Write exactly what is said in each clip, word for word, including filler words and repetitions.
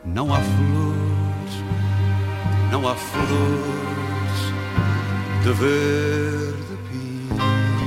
Não há flores, não há flores de verde pinho.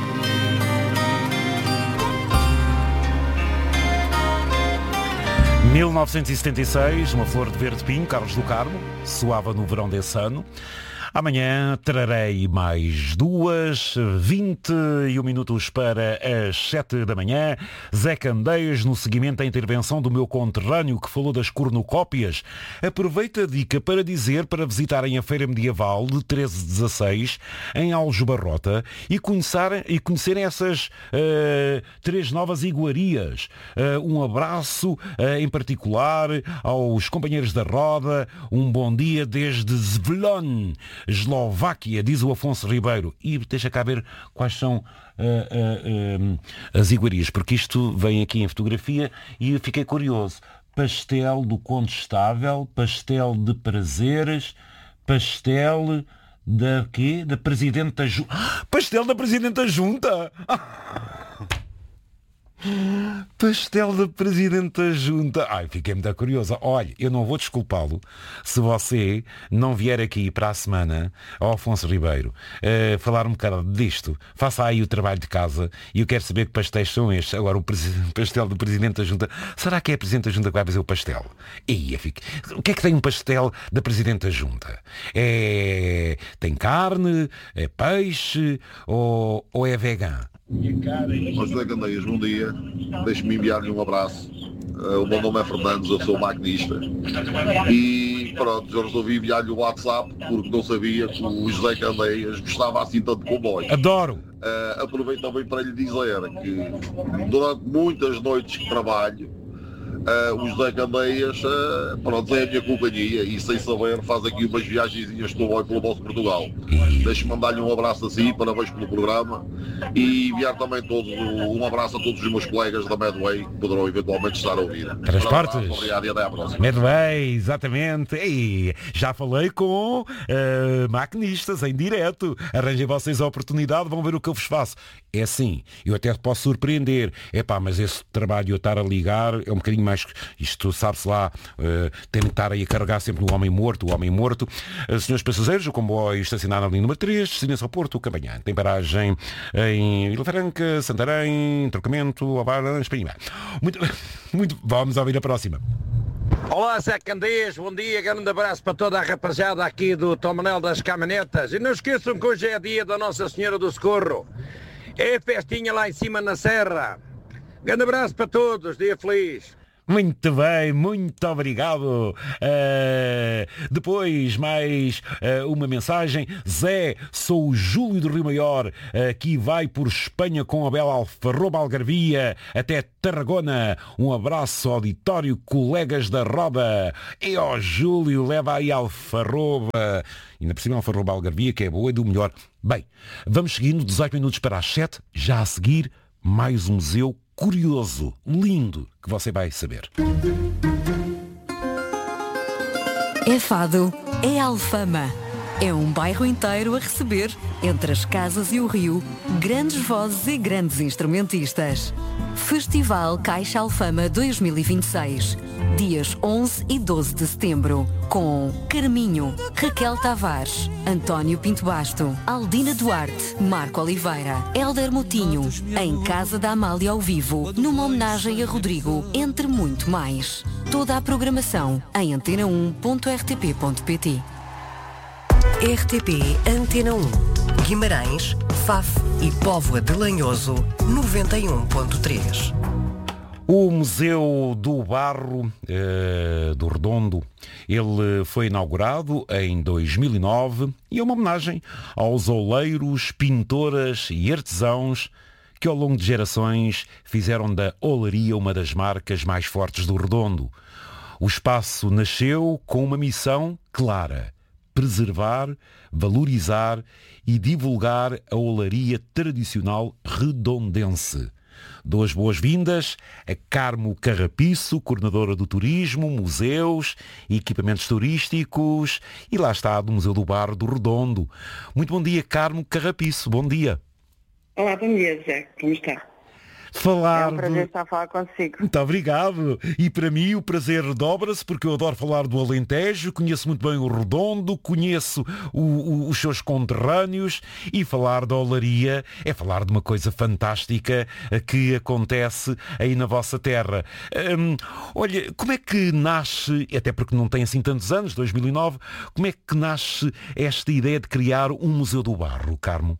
mil novecentos e setenta e seis, uma flor de verde pinho, Carlos do Carmo, soava no verão desse ano. Amanhã trarei mais duas, vinte e um minutos para as sete da manhã. Zé Candeias, no seguimento à intervenção do meu conterrâneo que falou das cornucópias, aproveita a dica para dizer para visitarem a Feira Medieval de treze a dezasseis em Aljubarrota e, conhecer, e conhecerem essas uh, três novas iguarias. Uh, um abraço uh, em particular aos companheiros da roda, um bom dia desde Zvolon, Eslováquia, diz o Afonso Ribeiro. E deixa cá ver quais são uh, uh, uh, as iguarias, porque isto vem aqui em fotografia e eu fiquei curioso. Pastel do Condestável, pastel de prazeres, pastel da quê? Da Presidente da Junta. Pastel da Presidente da Junta! Pastel da Presidente da Junta. Ai, fiquei muito curiosa. Olha, eu não vou desculpá-lo se você não vier aqui para a semana ao Afonso Ribeiro uh, falar um bocado disto. Faça aí o trabalho de casa e eu quero saber que pastéis são estes. Agora, o presi- pastel do Presidente da Junta. Será que é a Presidente da Junta que vai fazer o pastel? E fico... O que é que tem um pastel da Presidente da Junta? É... Tem carne? É peixe? Ou, ou é vegan? José Candeias, bom dia, deixe-me enviar-lhe um abraço. Uh, o meu nome é Fernandes, eu sou maquinista e pronto, eu resolvi enviar-lhe o WhatsApp porque não sabia que o José Candeias gostava assim tanto de comboio. Adoro! Uh, aproveito também para lhe dizer que durante muitas noites que trabalho, Uh, o José Candeias uh, pronto, é a minha companhia e sem saber faz aqui umas viagenzinhas de comboio pelo vosso Portugal. Deixe-me mandar-lhe um abraço assim, parabéns pelo programa e enviar também todos, um abraço a todos os meus colegas da Medway que poderão eventualmente estar a ouvir. Transportes. Obrigado e até à próxima. Medway, exatamente. E já falei com uh, maquinistas em direto. Arranjem vocês a oportunidade, vão ver o que eu vos faço. É assim, eu até posso surpreender. Epá, mas esse trabalho de eu estar a ligar é um bocadinho mais... Isto, sabe-se lá, uh, tem que estar aí a carregar sempre no homem morto, o homem morto. Uh, senhores passageiros, o comboio estacionado na linha número três, destinência ao Porto, Campanhã. Tem paragem em Vila Franca, Santarém, Trocamento, Ovar, Espanha. Muito, muito... Vamos ouvir a próxima. Olá, Zé Candeias, bom dia, grande abraço para toda a rapaziada aqui do Tomanel das Caminhonetas. E não esqueçam que hoje é dia da Nossa Senhora do Socorro. É festinha lá em cima na serra. Grande abraço para todos, dia feliz. Muito bem, muito obrigado. Uh, depois, mais uh, uma mensagem. Zé, sou o Júlio do Rio Maior. Aqui vai por Espanha com a bela Alfarroba Algarvia até Tarragona. Um abraço, auditório, colegas da roda. E ó, Júlio, leva aí a Alfarroba. Ainda por cima a Alfarroba Algarvia, que é boa e do melhor. Bem, vamos seguindo, dezoito minutos para as sete. Já a seguir, mais um museu curioso, lindo, que você vai saber. É Fado, é Alfama. É um bairro inteiro a receber, entre as casas e o rio, grandes vozes e grandes instrumentistas. Festival Caixa Alfama dois mil e vinte e seis. Dias onze e doze de setembro. Com Carminho, Raquel Tavares, António Pinto Basto, Aldina Duarte, Marco Oliveira, Hélder Motinho, em Casa da Amália ao vivo, numa homenagem a Rodrigo, entre muito mais. Toda a programação em antena um ponto r t p ponto p t. R T P Antena um, Guimarães, Faf e Póvoa de Lanhoso, noventa e um ponto três. O Museu do Barro eh, do Redondo, ele foi inaugurado em dois mil e nove e é uma homenagem aos oleiros, pintoras e artesãos que ao longo de gerações fizeram da olaria uma das marcas mais fortes do Redondo. O espaço nasceu com uma missão clara: preservar, valorizar e divulgar a olaria tradicional redondense. Dou as boas-vindas a Carmo Carrapiço, coordenadora do turismo, museus e equipamentos turísticos, e lá está, do Museu do Barro do Redondo. Muito bom dia, Carmo Carrapiço, bom dia. Olá, bom dia, Zé, como está? falar... É um prazer do... estar a falar consigo. Muito obrigado. E para mim o prazer dobra-se, porque eu adoro falar do Alentejo, conheço muito bem o Redondo, conheço o, o, os seus conterrâneos, e falar da Olaria é falar de uma coisa fantástica que acontece aí na vossa terra. Hum, olha, como é que nasce, até porque não tem assim tantos anos, dois mil e nove, como é que nasce esta ideia de criar um Museu do Barro, Carmo?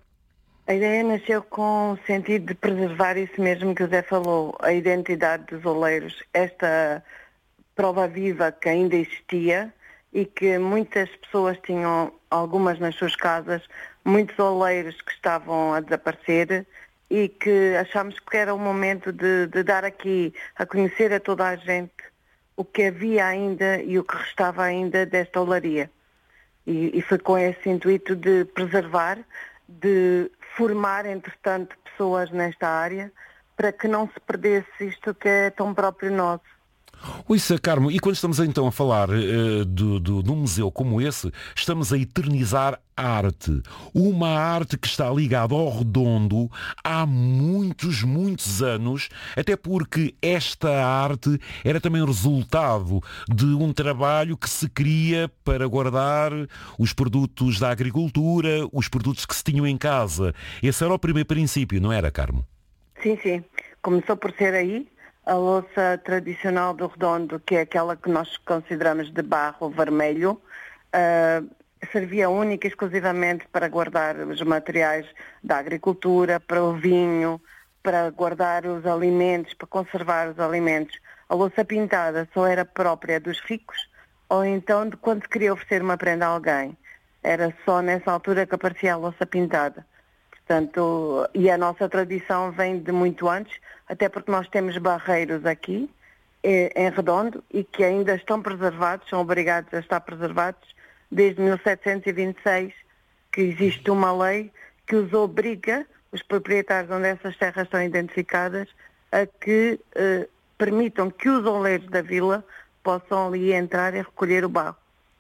A ideia nasceu com o sentido de preservar isso mesmo que o Zé falou, a identidade dos oleiros, esta prova viva que ainda existia e que muitas pessoas tinham, algumas nas suas casas, muitos oleiros que estavam a desaparecer e que achámos que era o momento de, de dar aqui a conhecer a toda a gente o que havia ainda e o que restava ainda desta olaria. E, e foi com esse intuito de preservar, de formar, entretanto, pessoas nesta área para que não se perdesse isto que é tão próprio nosso. Isso, Carmo, e quando estamos então a falar uh, do, do, de um museu como esse, estamos a eternizar arte. Uma arte que está ligada ao Redondo há muitos, muitos anos, até porque esta arte era também resultado de um trabalho que se queria para guardar os produtos da agricultura, os produtos que se tinham em casa. Esse era o primeiro princípio, não era, Carmo? Sim, sim. Começou por ser aí. A louça tradicional do Redondo, que é aquela que nós consideramos de barro vermelho, uh, servia única e exclusivamente para guardar os materiais da agricultura, para o vinho, para guardar os alimentos, para conservar os alimentos. A louça pintada só era própria dos ricos ou então de quando se queria oferecer uma prenda a alguém. Era só nessa altura que aparecia a louça pintada. Portanto, e a nossa tradição vem de muito antes, até porque nós temos barreiros aqui, em Redondo, e que ainda estão preservados, são obrigados a estar preservados, desde mil setecentos e vinte e seis, que existe uma lei que os obriga, os proprietários onde essas terras estão identificadas, a que eh, permitam que os oleiros da vila possam ali entrar e recolher o barro.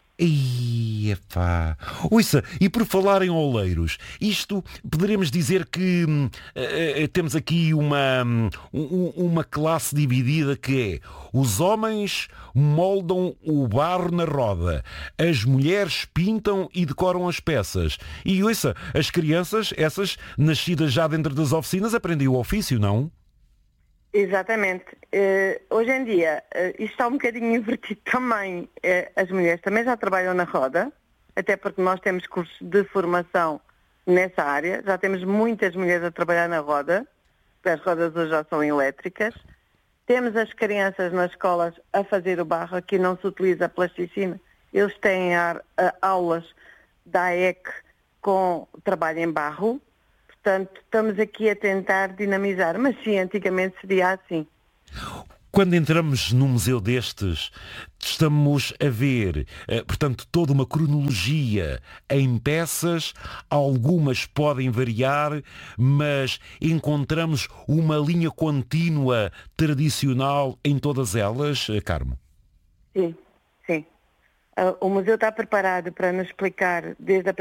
Ih, epá. Ouça, e por falar em oleiros, isto poderemos dizer que hum, uh, temos aqui uma, um, uma classe dividida que é: os homens moldam o barro na roda, as mulheres pintam e decoram as peças. E ouça, as crianças, essas nascidas já dentro das oficinas, aprendem o ofício, não? Exatamente. Uh, hoje em dia, uh, isto está um bocadinho invertido também. Uh, as mulheres também já trabalham na roda, até porque nós temos cursos de formação nessa área. Já temos muitas mulheres a trabalhar na roda, porque as rodas hoje já são elétricas. Temos as crianças nas escolas a fazer o barro. Aqui não se utiliza a plasticina. Eles têm a, a, aulas da A E C com trabalho em barro. Portanto, estamos aqui a tentar dinamizar, mas sim, antigamente seria assim. Quando entramos num museu destes, estamos a ver, eh, portanto, toda uma cronologia em peças, algumas podem variar, mas encontramos uma linha contínua tradicional em todas elas, Carmo? Sim, sim. Uh, o museu está preparado para nos explicar desde a